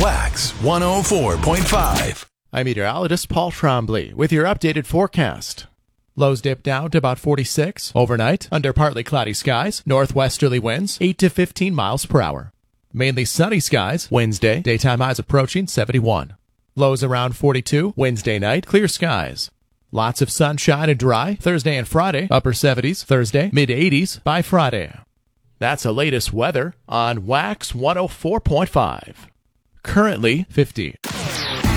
Wax 104.5. I'm meteorologist Paul Trombley with your updated forecast. Lows dip down to about 46 overnight under partly cloudy skies, northwesterly winds 8 to 15 miles per hour. Mainly sunny skies Wednesday, daytime highs approaching 71. Lows around 42 Wednesday night, clear skies. Lots of sunshine and dry Thursday and Friday, upper 70s Thursday, mid 80s by Friday. That's the latest weather on Wax 104.5. Currently 50.